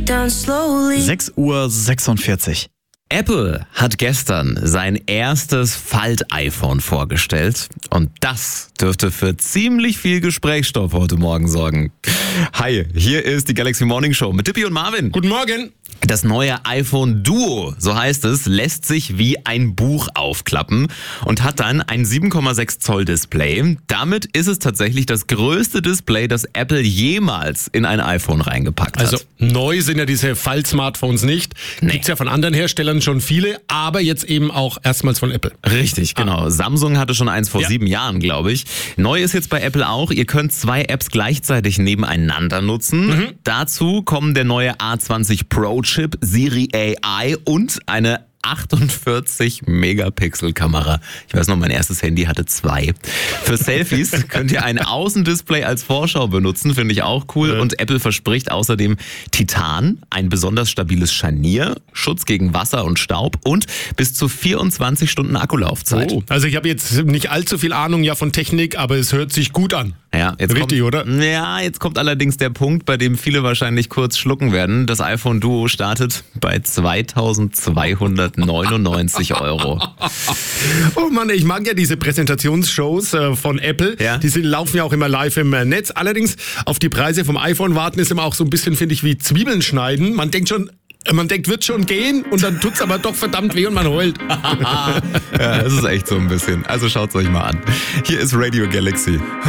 6:46 Uhr. Apple hat gestern sein erstes Falt-iPhone vorgestellt und das dürfte für ziemlich viel Gesprächsstoff heute Morgen sorgen. Hi, hier ist die Galaxy Morning Show mit Dippy und Marvin. Guten Morgen. Das neue iPhone Duo, so heißt es, lässt sich wie ein Buch aufklappen und hat dann ein 7,6 Zoll Display. Damit ist es tatsächlich das größte Display, das Apple jemals in ein iPhone reingepackt hat. Also neu sind ja diese Fall-Smartphones nicht. Nee. Gibt's ja von anderen Herstellern schon viele, aber jetzt eben auch erstmals von Apple. Richtig, genau. Samsung hatte schon eins vor 7 Jahren, glaube ich. Neu ist jetzt bei Apple auch, ihr könnt 2 Apps gleichzeitig nebeneinander nutzen. Dazu kommen der neue A20 Pro Chip, Siri AI und eine 48-Megapixel-Kamera. Ich weiß noch, mein erstes Handy hatte 2. Für Selfies könnt ihr ein Außendisplay als Vorschau benutzen, finde ich auch cool. Und Apple verspricht außerdem Titan, ein besonders stabiles Scharnier, Schutz gegen Wasser und Staub und bis zu 24 Stunden Akkulaufzeit. Oh, also ich habe jetzt nicht allzu viel Ahnung von Technik, aber es hört sich gut an. Ja, jetzt Richtig, kommt, oder? Ja, jetzt kommt allerdings der Punkt, bei dem viele wahrscheinlich kurz schlucken werden. Das iPhone Duo startet bei 2.299 Euro. Oh Mann, ich mag ja diese Präsentationsshows von Apple. Ja. Die laufen ja auch immer live im Netz. Allerdings auf die Preise vom iPhone warten ist immer auch so ein bisschen, finde ich, wie Zwiebeln schneiden. Man denkt, wird schon gehen und dann tut's aber doch verdammt weh und man heult. Ja, das ist echt so ein bisschen. Also schaut's euch mal an. Hier ist Radio Galaxy.